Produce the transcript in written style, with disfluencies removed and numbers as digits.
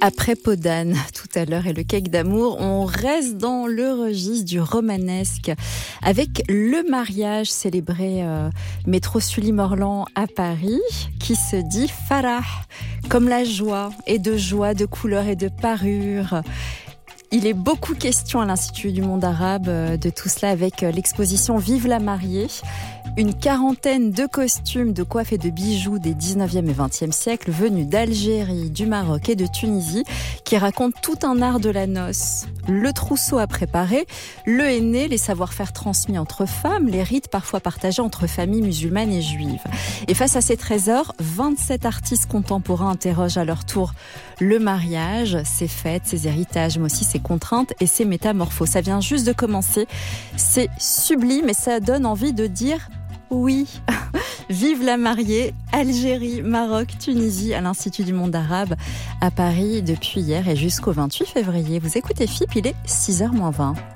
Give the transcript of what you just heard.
Après Podane, tout à l'heure, et le cake d'amour, on reste dans le registre du romanesque avec le mariage célébré métro Sully-Morland à Paris, qui se dit Farah, comme la joie, et de joie, de couleurs et de parures. Il est beaucoup question à l'Institut du monde arabe de tout cela avec l'exposition Vive la mariée. Une quarantaine de costumes, de coiffes et de bijoux des 19e et 20e siècles venus d'Algérie, du Maroc et de Tunisie qui racontent tout un art de la noce. Le trousseau à préparer, le henné, les savoir-faire transmis entre femmes, les rites parfois partagés entre familles musulmanes et juives. Et face à ces trésors, 27 artistes contemporains interrogent à leur tour le mariage, ses fêtes, ses héritages, mais aussi ses contraintes et ses métamorphoses. Ça vient juste de commencer, c'est sublime et ça donne envie de dire oui. Vive la mariée, Algérie, Maroc, Tunisie, à l'Institut du monde arabe à Paris depuis hier et jusqu'au 28 février. Vous écoutez FIP, il est 6h-20.